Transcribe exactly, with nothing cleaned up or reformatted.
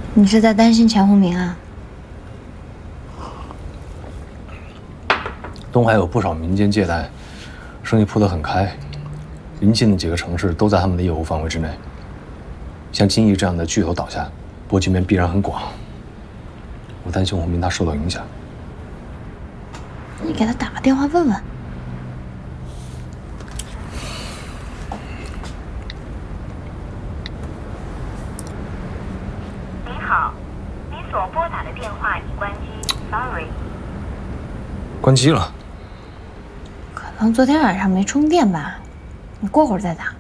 你是在担心钱鸿明啊？ 东海有不少民间借贷，生意铺得很开，临近的几个城市都在他们的业务范围之内。像金逸这样的巨头倒下，波及面必然很广。我担心鸿明他受到影响。 你给他打个电话问问。 您好，您所拨打的电话已关机 ，sorry。 关机了。 可能昨天晚上没充电吧，你过会儿再打。